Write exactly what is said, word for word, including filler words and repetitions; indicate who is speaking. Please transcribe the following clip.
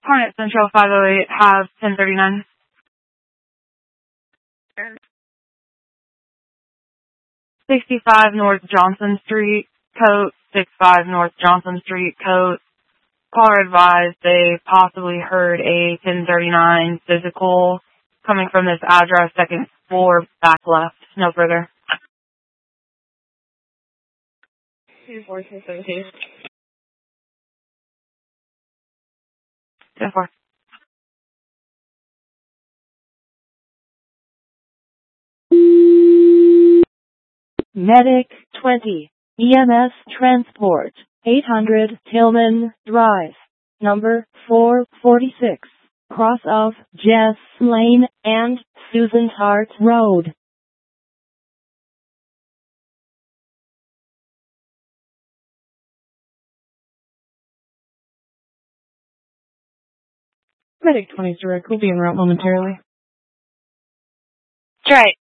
Speaker 1: Hornet Central five oh eight, have ten thirty-nine. sixty-five North Johnson Street, code sixty-five North Johnson Street, code. Caller advised they possibly heard a ten thirty-nine physical coming from this address, second floor, back left. No further. two four two seven two. ten four.
Speaker 2: Medic twenty, E M S Transport, eight hundred Tillman Drive, number four forty-six, cross of Jess Lane and Susan Hart Road. Medic twenty's direct will be en route momentarily.
Speaker 1: That's right.